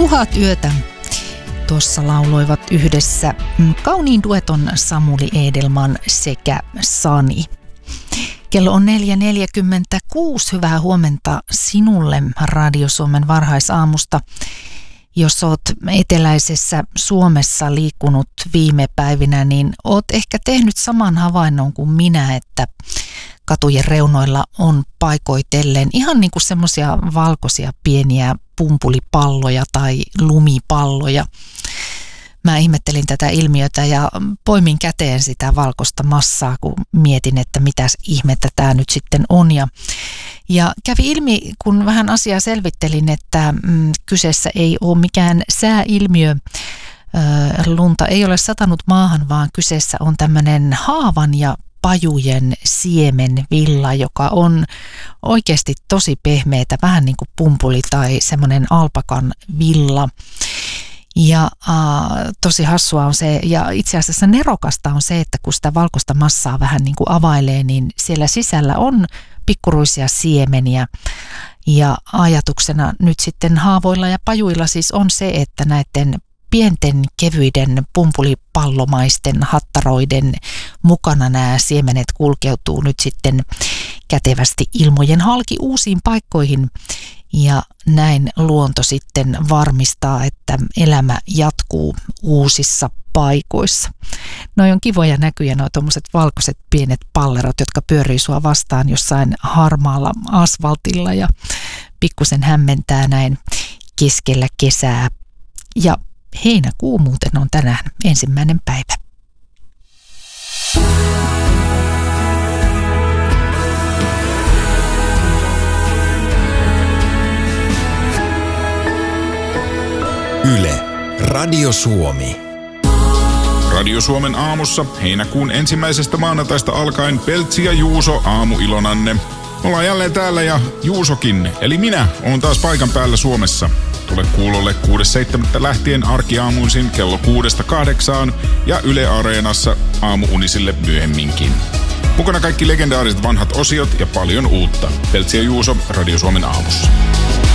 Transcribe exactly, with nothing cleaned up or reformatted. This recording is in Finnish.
Tuhat yötä. Tuossa lauloivat yhdessä kauniin dueton Samuli Edelman sekä Sani. Kello on neljä neljäkymmentäkuusi. Hyvää huomenta sinulle Radio Suomen varhaisaamusta. Jos oot eteläisessä Suomessa liikkunut viime päivinä, niin oot ehkä tehnyt saman havainnon kuin minä, että katujen reunoilla on paikoitellen ihan niin kuin semmoisia valkoisia pieniä pumpulipalloja tai lumipalloja. Mä ihmettelin tätä ilmiötä ja poimin käteen sitä valkoista massaa, kun mietin, että mitäs ihmettä tämä nyt sitten on. Ja, ja kävi ilmi, kun vähän asiaa selvittelin, että mm, kyseessä ei ole mikään sääilmiö. Ö, lunta ei ole satanut maahan, vaan kyseessä on tämmöinen haavan ja pajujen siemenvilla, joka on oikeasti tosi pehmeätä, vähän niin kuin pumpuli tai semmoinen alpakan villa. Ja äh, tosi hassua on se, ja itse asiassa nerokasta on se, että kun sitä valkoista massaa vähän niin kuin availee, niin siellä sisällä on pikkuruisia siemeniä. Ja ajatuksena nyt sitten haavoilla ja pajuilla siis on se, että näiden pienten kevyiden pumpulipallomaisten hattaroiden mukana nämä siemenet kulkeutuu nyt sitten kätevästi ilmojen halki uusiin paikkoihin. Ja näin luonto sitten varmistaa, että elämä jatkuu uusissa paikoissa. Noi on kivoja näkyjä, nuo tommoset valkoiset pienet pallerot, jotka pyörii sua vastaan jossain harmaalla asfaltilla ja pikkusen hämmentää näin keskellä kesää. Ja heinäkuu muuten on tänään ensimmäinen päivä. Yle, Radio Suomi. Radio Suomen aamussa heinäkuun ensimmäisestä maanantaista alkaen Peltsi ja Juuso aamuilonanne. Ollaan jälleen täällä ja Juusokin, eli minä, oon taas paikan päällä Suomessa. Tule kuulolle kuudes seitsemättä lähtien arkiaamuisin kello kuudesta kahdeksaan ja Yle Areenassa aamuunisille myöhemminkin. Mukana kaikki legendaariset vanhat osiot ja paljon uutta. Peltsi ja Juuso Radio Suomen aamussa.